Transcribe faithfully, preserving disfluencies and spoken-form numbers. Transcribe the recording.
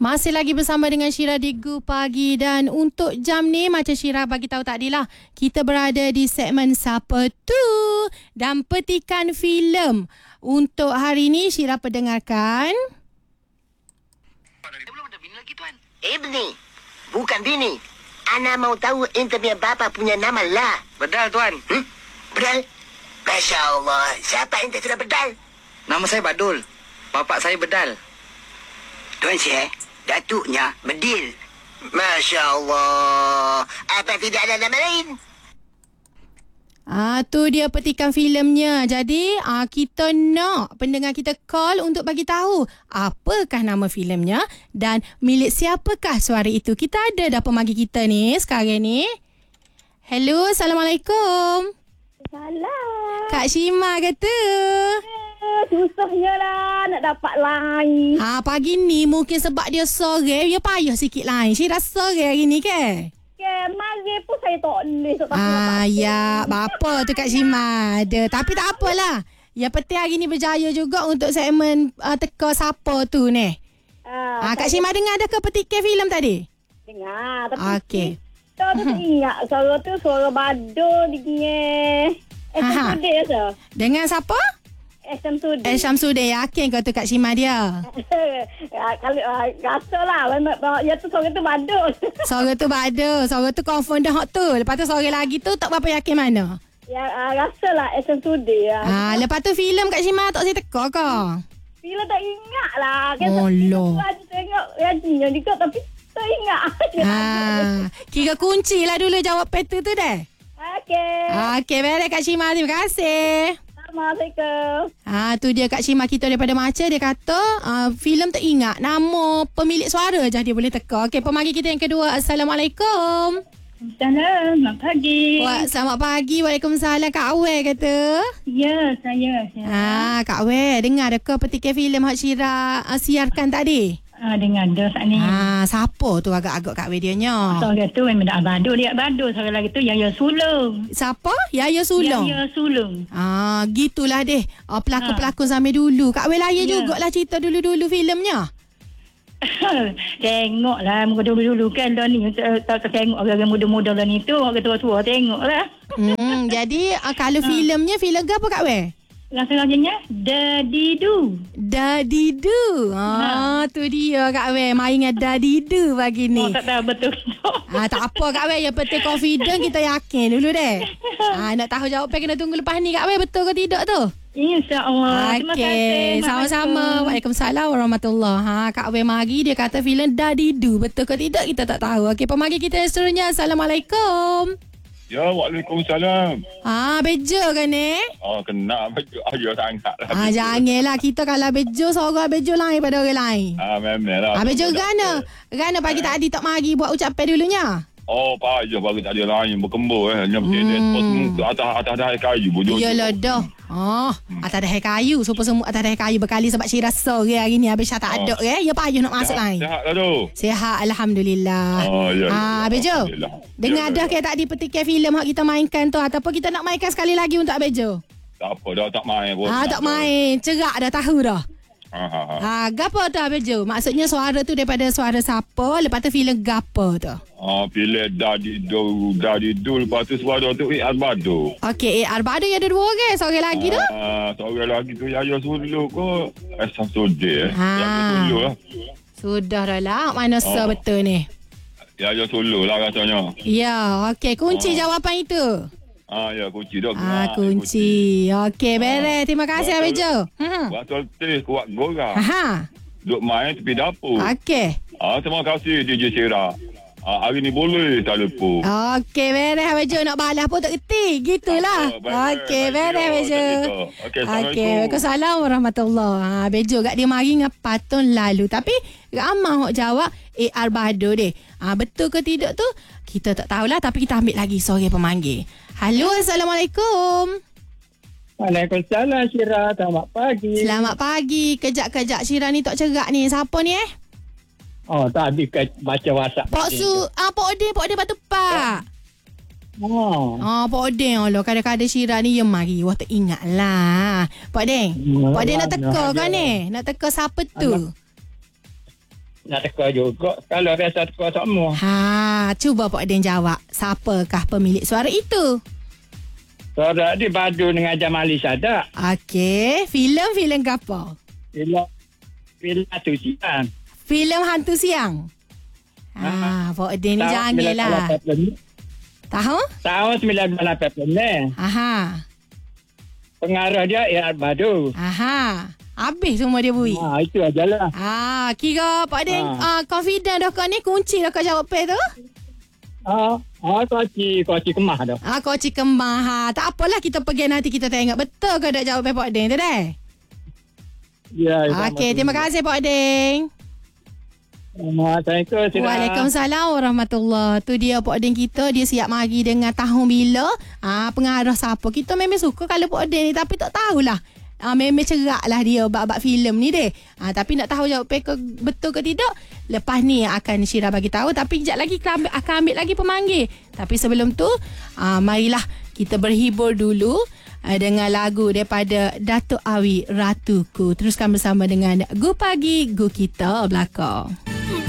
Masih lagi bersama dengan Syira di Gu Pagi. Dan untuk jam ni, macam Syira bagi tahu tadi lah, kita berada di segmen Siapa Tu dan petikan filem. Untuk hari ni Syira perdengarkan. Belum ada bini lagi, Tuan. Eh, bini. Bukan bini. Ana mau tahu ente punya bapa punya nama lah. Bedal, Tuan. Hmm? Bedal? Masya Allah. Siapa ente sudah bedal? Nama saya Badul. Bapak saya Bedal. Tuan Syekh, datuknya Bedil. Masya Allah. Apa tidak ada nama lain? Ah, tu dia petikan filemnya. Jadi, ah, kita nak pendengar kita call untuk bagi tahu apakah nama filemnya dan milik siapakah suara itu. Kita ada dah pemagi kita ni sekarang ni. Hello, Assalamualaikum. Salam. Kak Syima kata. Susahnya lah nak dapat line. Ha, pagi ni mungkin sebab dia sore, dia payah sikit line. Syira sore hari ni ke? Ke, mari pun saya tak boleh. Tak Ah, ya, bapa tu Kak Syima ada. Tapi tak apalah. Yang penting hari ni berjaya juga untuk segmen uh, teka siapa tu ni. Ah, Ah, Kak Syima dengar ada ke petikan filem tadi? dengar. Tapi Okey. kita tu tak ingat suara tu suara Badul dia. Eh, Ha, ha. Samsudin tu. Dengan siapa? Eh, Samsudin. Eh, Syamsuddin. Yakin kau tu Kak Syima dia? Kalau uh, rasa lah. Ya tu suara tu Badul. Suara tu ada. Suara tu confirm dah tu. Lepas tu suara lagi tu tak berapa yakin mana. Ya, uh, rasa lah eh, Samsudin. Ah, lepas tu filem Kak Syima tak saya teka ke? Bila tak ingat lah. Kan Oh, kita loh. ada tengok reaksinya juga tapi tak ingat. Ah, kira kunci lah dulu jawab petu tu dah. Okey. Okey, baik Kak Syima. Terima kasih. Assalamualaikum. Ah, tu dia Kak Syima kita daripada Maca. Dia kata ah, filem tak ingat nama pemilik suara je dia boleh teka. Okey, pemagi kita yang kedua. Assalamualaikum. Salam, selamat pagi. Wah, selamat pagi. Waalaikumsalam. Kak Awel kata. Ya, saya. saya. Ah, Kak Awel dengar ada ke petikan filem Hak Syira ah, siarkan tadi? Ah, dengar dah saat ni. Ah, siapa tu agak-agak Kak Awel dia nya? Seorang tu memang dah Badul, dia Badul. Seorang lagi tu Yaya Sulung. Siapa? Yaya Sulong. Yaya Sulung. Ah, gitulah deh. Ah, pelakon-pelakon sampai dulu. Kak Awel layan Ya. jugalah cerita dulu-dulu filemnya. Tengoklah muka dulu-dulu kan dah ni. Tak tengok orang muda-muda lah ni tu. Orang tua-tua tengoklah. Hmm, jadi uh, kalau filemnya filem apa Kak Weh? Langsung-langsungnya Dadidu. Dadidu. Ah, tu dia Kak Weh. Main dengan Dadidu pagi ni. Oh, tak tahu betul. Ah, tak apa Kak Weh. Yang penting confident kita yakin dulu deh. Ah, nak tahu jawapan kena tunggu lepas ni Kak Weh. Betul ke tidak tu? InsyaAllah. Terima kasih. Okey, sama-sama. Waalaikumsalam warahmatullahi. Ha, Kak Weh mari dia kata filem Dadidu. Betul ke tidak kita tak tahu. Okey, pemagi kita seterusnya. Assalamualaikum. Ya, Waalaikumsalam. Ah, bejo kan ni? Oh, kena baju ayah sangat lah. Ah, janganlah kita kalau bejo seorang bejo lain pada orang lain. Ah, memang lah. Ah, bejo gana. Gana pagi tadi tak mari buat ucapan dulunya. Oh, payah bagi tak ada lain berkembur eh. Yang hmm. dia semua atas atas dah kayu bujur. Iyalah dah. Oh, hmm. atas dah kayu. Supaya semua atas dah kayu berkali sebab Syira sore hari ni habis tak ada eh. Ya payah nak masuk lain. Sihat lah tu. Sihat alhamdulillah. Oh, ya. Ah, Bejo. Alhamdulillah. Dengar Ya, dah ya. ke tadi petikan filem hak kita mainkan tu ataupun kita nak mainkan sekali lagi untuk Bejo? Tak apa dah, tak main pun. Ah, tak main. Cerak dah tahu dah. Ha, ha, ha. Ha, gapo tu Bejo? Maksudnya suara tu daripada suara siapa, lepas tu filem gapo tu? Ah, pilih Dadidu, Dadidu. Lepas tu suara tu Eh Albado. Okey, eh Arbado yang ada dua orang, seorang lagi tu? Ah, seorang lagi tu Yaya Sulung ko. Eh, Samsudin eh. Ha. Yaya Sulung lah. Sudah dah lah. Mana Oh. oh. betul ni? Yaya Sulung lah rasanya. Ya, okey. Kunci Oh. jawapan itu. Ah, ya, kunci dah. Ah, kunci. Okey, beres. Terima kasih, Betul. Bejo. Hmm. Waktu teh kuat gorang. Aha. Duk main tepi dapur. Okey. Ah, terima kasih D J Syira. Ah, hari ni boleh telefon. Okey, beres Bejo. Nak balas pun tak kerti. Gitulah. Tak apa, baik, Okey, baik, beres baik, Bejo. baik, baik. Okey, Assalamualaikum. Okey, Waalaikumsalam warahmatullahi. Ha, Bejo kat dia mari dengan patun lalu. Tapi ramai hok jawab eh Arbado deh. Ah, betul ke tidak tu? Kita tak tahulah tapi kita ambil lagi sore pemanggil. Halo, Assalamualaikum. Waalaikumsalam Syira. Selamat pagi. Selamat pagi. Kejap-kejap Syira ni tak cerak ni. Siapa ni eh? Oh, tadi ke baca WhatsApp. Pak Su, ah Pak Odin, Pak Odin Batu Pak. Oh. Ah, Pak Odin Allah. Kadang-kadang Syira ni ya mari. Wah tak ingat lah. Pak Odin. Hmm, Pak Odin nak teka ada. kan ni? Nak teka siapa tu? nak teka juga. Kalau rasa teka semua. Ha, cuba Pak Din jawab. Siapakah pemilik suara itu? Suara dia Badul dengan Jamali Sadak. Okey, filem-filem ke apa? Bila bila tu siang. Filem hantu siang. Ha, Pak Din ni janganlah. Tahu? Tahun sembilan belas lapan puluh. Aha. Pengarah dia Irat Badul. Aha. Habis semua dia bui. Ha, itu ajalah. Ah, kira Pak Din Ha. ah, confident dah kau ni kunci dah kau jawab pe tu. Ah, ah koci koci kemah dah. Ah, koci kembang ha. Tak apalah kita pergi nanti kita tengok betul ke tak jawab pe Pak Din tu dah. Ya. Okey, terima kasih Pak Din. Assalamualaikum. Waalaikumsalam warahmatullahi. Tu dia Pak Din kita, dia siap mari dengan tahun bila. Ah, pengarah siapa? Kita memang suka kalau Pak Din ni tapi tak tahulah. Ah, memang cerak lah dia bab-bab filem ni deh. Ah, tapi nak tahu jawab ke betul ke tidak, lepas ni akan Syirah bagi tahu. Tapi kejap lagi kita ambil, akan ambil lagi pemanggil. Tapi sebelum tu, ah, marilah kita berhibur dulu ah, dengan lagu daripada Datuk Awi Ratuku. Teruskan bersama dengan Gu Pagi Gu Kita belakang.